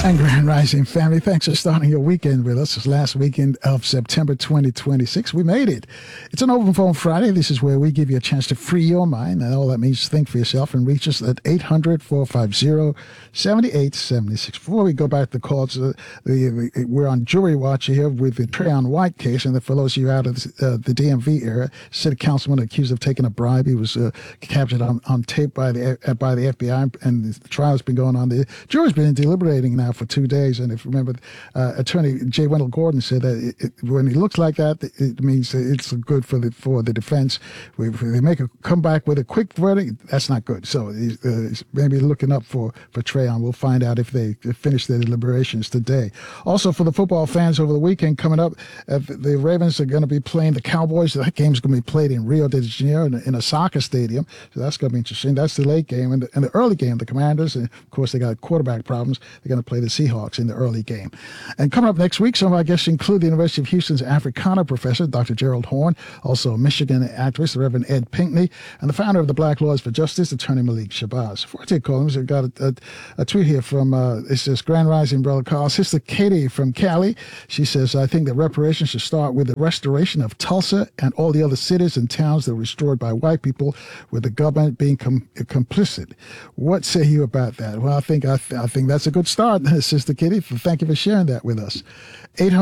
And Grand Rising family, thanks for starting your weekend with us. This last weekend of September 2026. We made it. It's an Open Phone Friday. This is where we give you a chance to free your mind. And all that means is think for yourself and reach us at 800-450-7876. Before we go back to the calls, we're on jury watch here with the Trayon White case. And for those of you out of the DMV area, city councilman accused of taking a bribe. He was captured on tape by the FBI, and the trial's been going on. The jury's been deliberating now for 2 days, and if you remember, Attorney J. Wendell Gordon said that when he looks like that, it means it's good for the defense. If they make a comeback with a quick verdict, that's not good. So he's maybe looking up for Trayon. We'll find out if they finish their deliberations today. Also, for the football fans over the weekend coming up, the Ravens are going to be playing the Cowboys. That game's going to be played in Rio de Janeiro in a soccer stadium, so that's going to be interesting. That's the late game. And the early game, the Commanders, and of course, they got quarterback problems. They're going to play the Seahawks in the early game. And coming up next week, some of our guests include the University of Houston's Africana professor, Dr. Gerald Horn, also a Michigan activist, the Reverend Ed Pinkney, and the founder of the Black Lawyers for Justice, Attorney Malik Shabazz. Before I take calls, I've got a tweet here from, it says, Grand Rising, Brother Carl. Sister Katie from Cali, she says, I think that reparations should start with the restoration of Tulsa and all the other cities and towns that were destroyed by white people, with the government being complicit. What say you about that? Well, I think that's a good start, Sister Kitty. Thank you for sharing that with us. 800